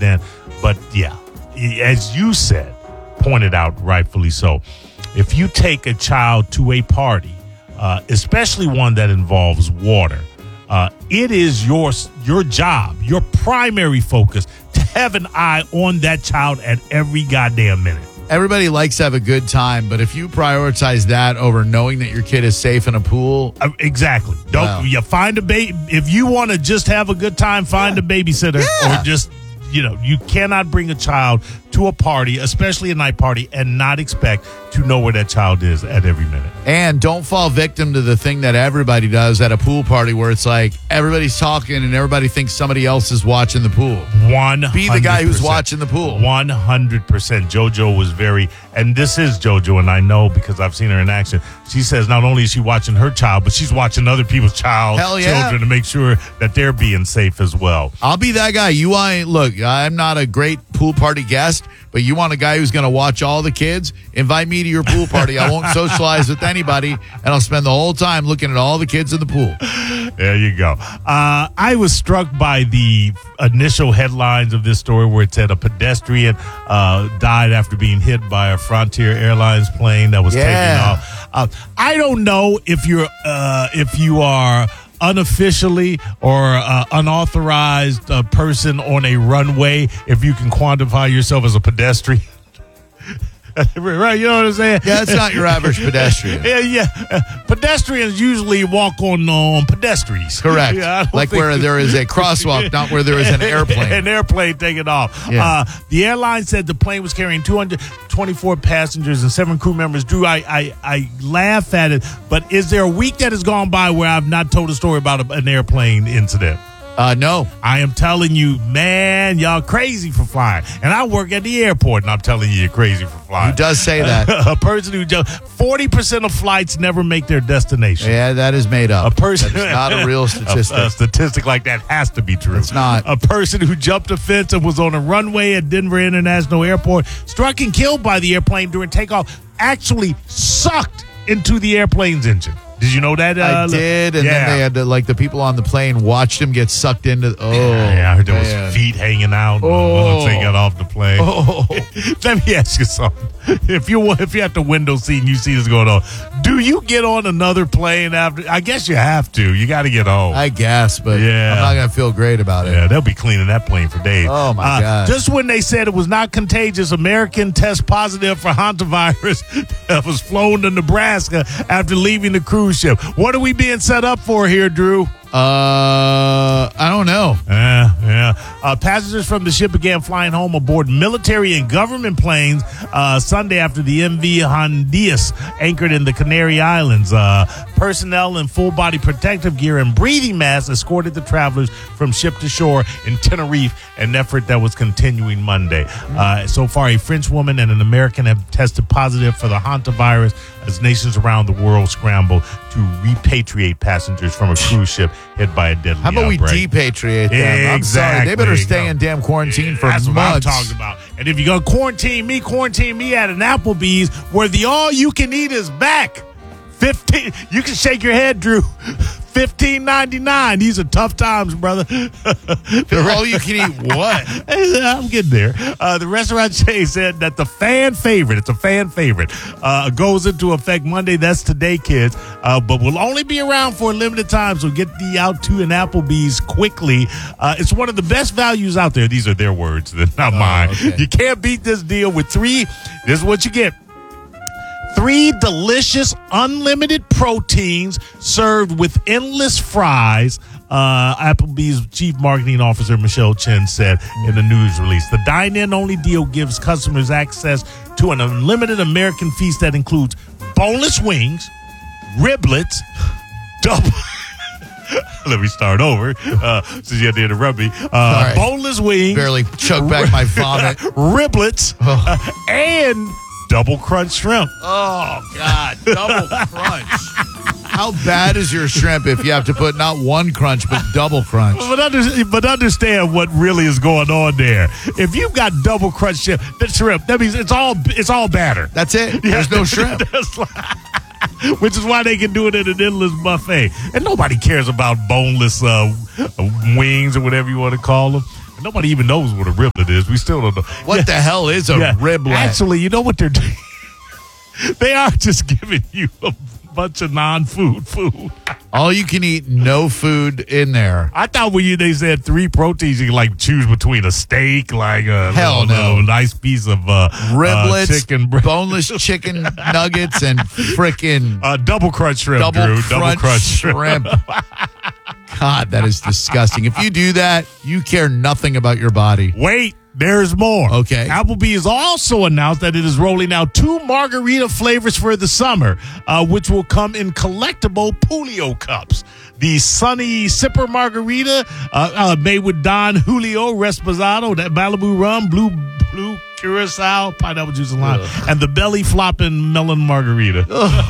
accident. But, yeah, as you said, pointed out rightfully so, if you take a child to a party, especially one that involves water, it is your job, your primary focus, to have an eye on that child at every goddamn minute. Everybody likes to have a good time, but if you prioritize that over knowing that your kid is safe in a pool, exactly. Don't you find a baby if you want to just have a good time? Find a babysitter, or just you cannot bring a child to a party, especially a night party, and not expect to know where that child is at every minute. And don't fall victim to the thing that everybody does at a pool party where it's like everybody's talking and everybody thinks somebody else is watching the pool. 100%. Be the guy who's watching the pool. 100%. JoJo was and this is JoJo, and I know because I've seen her in action. She says not only is she watching her child, but she's watching other people's children to make sure that they're being safe as well. I'll be that guy. Look, I'm not a great pool party guest, but you want a guy who's going to watch all the kids? Invite me to your pool party. I won't socialize with anybody, and I'll spend the whole time looking at all the kids in the pool. There you go. I was struck by the initial headlines of this story where it said a pedestrian died after being hit by a Frontier Airlines plane that was taking off. I don't know if you are unofficially or unauthorized person on a runway, if you can quantify yourself as a pedestrian. Right, you know what I'm saying? Yeah, it's not your average pedestrian. Yeah. Pedestrians usually walk on pedestrians. Correct. Like where there is a crosswalk, not where there is an airplane. An airplane taking off. Yeah. The airline said the plane was carrying 224 passengers and 7 crew members. Drew, I laugh at it, but is there a week that has gone by where I've not told a story about an airplane incident? No. I am telling you, man, y'all crazy for flying. And I work at the airport, and I'm telling you, you're crazy for flying. He does say that. A person who 40% of flights never make their destination. Yeah, that is made up. A person That's not a real statistic. A statistic like that has to be true. It's not. A person who jumped a fence and was on a runway at Denver International Airport, struck and killed by the airplane during takeoff, actually sucked into the airplane's engine. Did you know that? I did, and then they had to, the people on the plane watched him get sucked into. I heard there was feet hanging out once they got off the plane. Let me ask you something: if you're at the window seat and you see this going on, do you get on another plane after? I guess you have to. You got to get home. I guess, but I'm not gonna feel great about it. Yeah, they'll be cleaning that plane for days. Oh my God! Just when they said it was not contagious, American test positive for hantavirus that was flown to Nebraska after leaving the cruise ship. What are we being set up for here, Drew? I don't know. Passengers from the ship began flying home aboard military and government planes Sunday after the MV Hondias anchored in the Canary Islands. Personnel in full-body protective gear and breathing masks escorted the travelers from ship to shore in Tenerife, an effort that was continuing Monday. So far, a French woman and an American have tested positive for the hantavirus as nations around the world scramble to repatriate passengers from a cruise ship hit by a deadly outbreak. How about we depatriate them? I'm sorry. They better stay in damn quarantine for months. That's what I'm talking about. And if you're going to quarantine me at an Applebee's where the all-you-can-eat is back. You can shake your head, Drew. $15.99. These are tough times, brother. All you can eat what? I'm getting there. The restaurant chain said that the fan favorite, it's a fan favorite, goes into effect Monday. That's today, kids. But will only be around for a limited time, so get out to an Applebee's quickly. It's one of the best values out there. These are their words, not mine. Okay. You can't beat this deal with 3. This is what you get. 3 delicious, unlimited proteins served with endless fries, Applebee's chief marketing officer Michelle Chen said in the news release. The dine-in only deal gives customers access to an unlimited American feast that includes boneless wings, riblets, double... Let me start over, since you had to interrupt me. Right. Boneless wings. Barely choked back my vomit. Riblets, and... double crunch shrimp. Oh, God. Double crunch. How bad is your shrimp if you have to put not one crunch, but double crunch? But understand what really is going on there. If you've got double crunch shrimp, that means it's all batter. That's it. There's no shrimp. Which is why they can do it at an endless buffet. And nobody cares about boneless wings or whatever you want to call them. Nobody even knows what a riblet is. We still don't know. What the hell is a riblet? Actually, you know what they're doing? They are just giving you a bunch of non-food food. All you can eat, no food in there. I thought they said 3 proteins, you can like choose between a steak, like a Hell no. nice piece of Riblets, chicken, boneless chicken nuggets, and frickin' double crunch shrimp, Drew. Double crunch shrimp. God, that is disgusting. If you do that, you care nothing about your body. Wait. There's more. Okay. Applebee's also announced that it is rolling out 2 margarita flavors for the summer, which will come in collectible Pulio cups. The Sunny Sipper Margarita, made with Don Julio Reposado, that Malibu rum, blue Curacao, pineapple juice and lime, and the Belly Flopping Melon Margarita.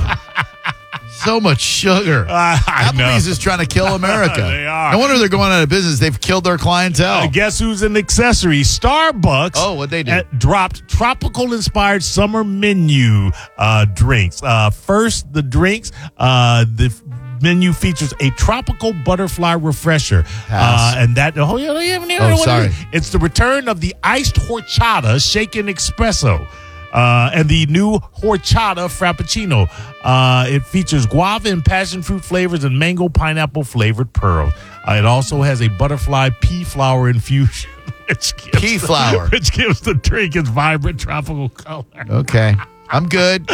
So much sugar. Applebee's is trying to kill America. They are. No wonder they're going out of business. They've killed their clientele. Guess who's an accessory? Starbucks. Oh, what'd they do? Dropped tropical-inspired summer menu drinks. First, the drinks. The menu features a tropical butterfly refresher. And that, you haven't heard sorry. It's the return of the iced horchata shaken espresso. And the new horchata frappuccino. It features guava and passion fruit flavors and mango pineapple flavored pearls. It also has a butterfly pea flower infusion. Which gives the drink its vibrant tropical color. Okay. I'm good.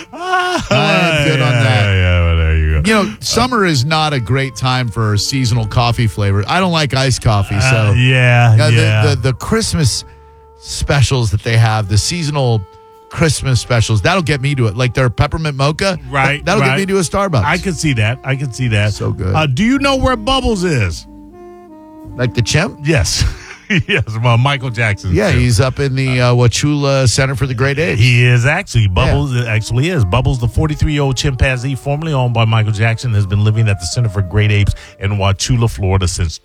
I'm good on that. Yeah, well, there you go. You know, summer is not a great time for seasonal coffee flavors. I don't like iced coffee, so the Christmas specials that they have, the seasonal Christmas specials, that'll get me to it. Like their peppermint mocha, that'll get me to a Starbucks. I can see that. So good. Do you know where Bubbles is? Like the chimp? Yes. Yes, well, Michael Jackson. Yeah, he's up in the Wauchula Center for the Great Apes. He is actually. Bubbles actually is. Bubbles, the 43-year-old chimpanzee formerly owned by Michael Jackson, has been living at the Center for Great Apes in Wauchula, Florida since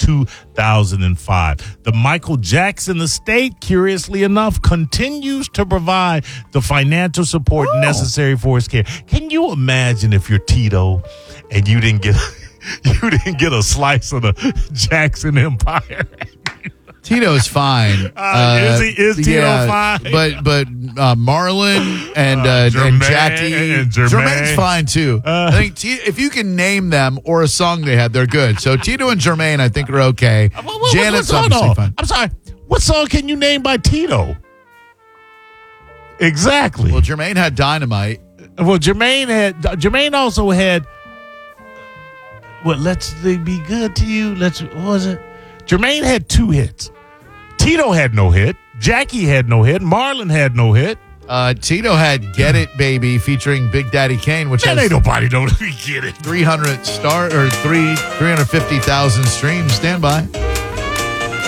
2005. The Michael Jackson estate, curiously enough, continues to provide the financial support necessary for his care. Can you imagine if you're Tito and you didn't get a slice of the Jackson Empire? Tito's fine. Is Tito fine? But Marlon and Jackie and Jermaine's fine too. I think if you can name them or a song they had, they're good. So Tito and Jermaine, I think, are okay. Janet's obviously fine. I'm sorry. What song can you name by Tito? Exactly. Well, Jermaine had Dynamite. Well, Jermaine also had Let's Be Good to You. What was it? Jermaine had 2 hits. Tito had no hit. Jackie had no hit. Marlon had no hit. Tito had Get It Baby featuring Big Daddy Kane, which has ain't nobody don't get it. 350,000 streams. Stand by.